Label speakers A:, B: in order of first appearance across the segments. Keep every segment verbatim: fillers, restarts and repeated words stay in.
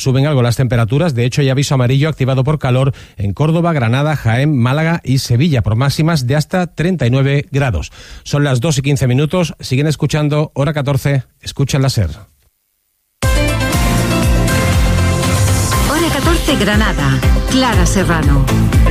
A: Suben algo las temperaturas, de hecho hay aviso amarillo activado por calor en Córdoba, Granada, Jaén, Málaga y Sevilla por máximas de hasta treinta y nueve grados. Son las dos y quince minutos, siguen escuchando Hora catorce, escuchan la SER.
B: Hora catorce Granada, Clara Serrano.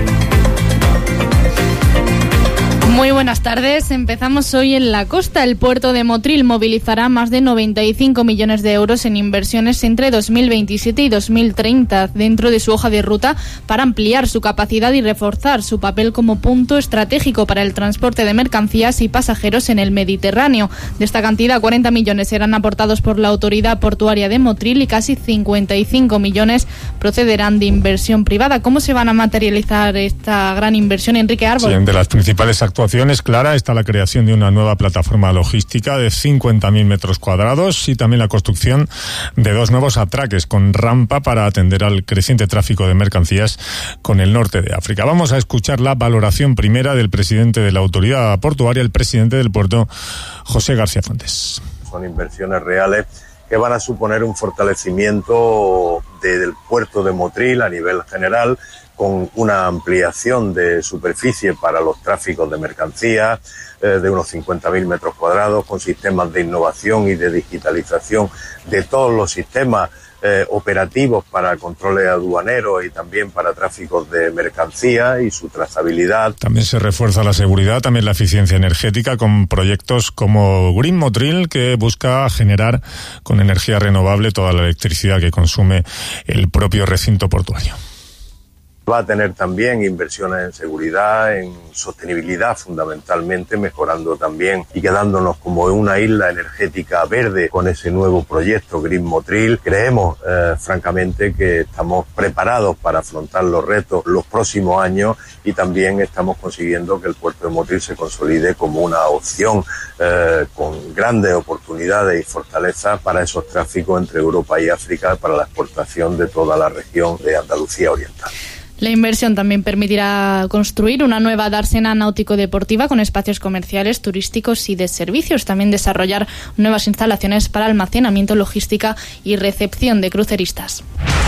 C: Muy buenas tardes. Empezamos hoy en la costa. El puerto de Motril movilizará más de noventa y cinco millones de euros en inversiones entre dos mil veintisiete y dos mil treinta dentro de su hoja de ruta para ampliar su capacidad y reforzar su papel como punto estratégico para el transporte de mercancías y pasajeros en el Mediterráneo. De esta cantidad, cuarenta millones serán aportados por la Autoridad Portuaria de Motril y casi cincuenta y cinco millones procederán de inversión privada. ¿Cómo se van a materializar esta gran inversión, Enrique Árbol?
D: Sí, de las principales actuaciones clara está la creación de una nueva plataforma logística de cincuenta mil metros cuadrados y también la construcción de dos nuevos atraques con rampa para atender al creciente tráfico de mercancías con el norte de África. Vamos a escuchar la valoración primera del presidente de la Autoridad Portuaria, el presidente del puerto, José García Fuentes.
E: Son inversiones reales que van a suponer un fortalecimiento de, del puerto de Motril a nivel general, con una ampliación de superficie para los tráficos de mercancías eh, de unos cincuenta mil metros cuadrados, con sistemas de innovación y de digitalización de todos los sistemas eh, operativos para controles aduaneros y también para tráficos de mercancías y su trazabilidad.
D: También se refuerza la seguridad, también la eficiencia energética con proyectos como Green Motril, que busca generar con energía renovable toda la electricidad que consume el propio recinto portuario.
E: Va a tener también inversiones en seguridad, en sostenibilidad fundamentalmente, mejorando también y quedándonos como una isla energética verde con ese nuevo proyecto Green Motril. Creemos, eh, francamente, que estamos preparados para afrontar los retos los próximos años y también estamos consiguiendo que el puerto de Motril se consolide como una opción eh, con grandes oportunidades y fortalezas para esos tráficos entre Europa y África para la exportación de toda la región de Andalucía Oriental.
C: La inversión también permitirá construir una nueva dársena náutico-deportiva con espacios comerciales, turísticos y de servicios. También desarrollar nuevas instalaciones para almacenamiento, logística y recepción de cruceristas.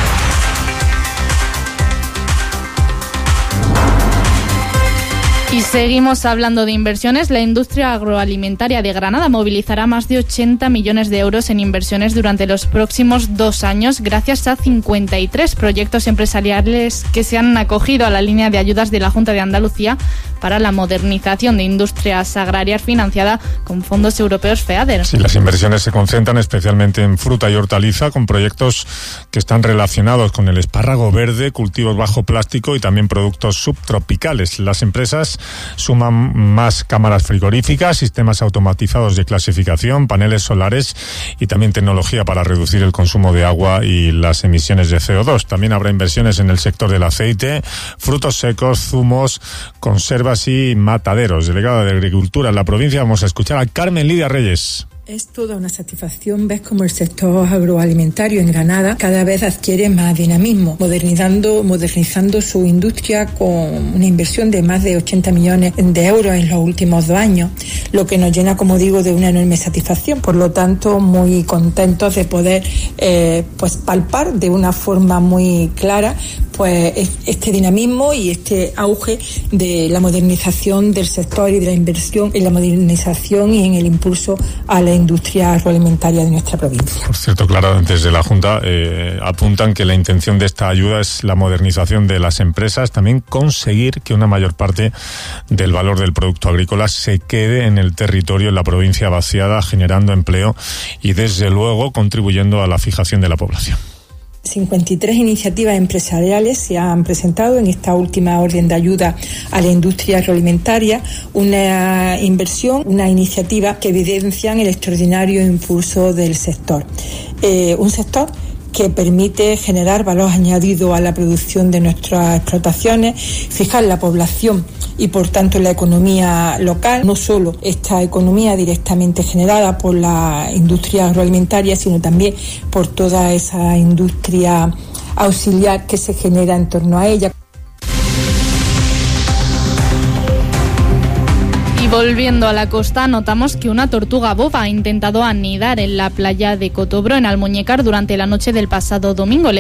C: Y seguimos hablando de inversiones. La industria agroalimentaria de Granada movilizará más de ochenta millones de euros en inversiones durante los próximos dos años gracias a cincuenta y tres proyectos empresariales que se han acogido a la línea de ayudas de la Junta de Andalucía para la modernización de industrias agrarias financiada con fondos europeos FEADER.
D: Sí, las inversiones se concentran especialmente en fruta y hortaliza con proyectos que están relacionados con el espárrago verde, cultivos bajo plástico y también productos subtropicales. Las empresas suman más cámaras frigoríficas, sistemas automatizados de clasificación, paneles solares y también tecnología para reducir el consumo de agua y las emisiones de C O dos. También habrá inversiones en el sector del aceite, frutos secos, zumos, conservas y mataderos. Delegada de Agricultura en la provincia, vamos a escuchar a Carmen Lidia Reyes.
F: Es toda una satisfacción ver cómo el sector agroalimentario en Granada cada vez adquiere más dinamismo, modernizando, modernizando su industria con una inversión de más de ochenta millones de euros en los últimos dos años, lo que nos llena, como digo, de una enorme satisfacción. Por lo tanto, muy contentos de poder eh, pues palpar de una forma muy clara pues este dinamismo y este auge de la modernización del sector y de la inversión en la modernización y en el impulso a la industria agroalimentaria de nuestra provincia.
D: Por cierto, Clara, desde la Junta eh, apuntan que la intención de esta ayuda es la modernización de las empresas, también conseguir que una mayor parte del valor del producto agrícola se quede en el territorio, en la provincia vaciada, generando empleo y, desde luego, contribuyendo a la fijación de la población.
F: cincuenta y tres iniciativas empresariales se han presentado en esta última orden de ayuda a la industria agroalimentaria, una inversión, una iniciativa que evidencian el extraordinario impulso del sector. Eh, un sector que permite generar valor añadido a la producción de nuestras explotaciones, fijar la población y por tanto la economía local, no solo esta economía directamente generada por la industria agroalimentaria, sino también por toda esa industria auxiliar que se genera en torno a ella.
C: Volviendo a la costa, notamos que una tortuga boba ha intentado anidar en la playa de Cotobro, en Almuñécar, durante la noche del pasado domingo.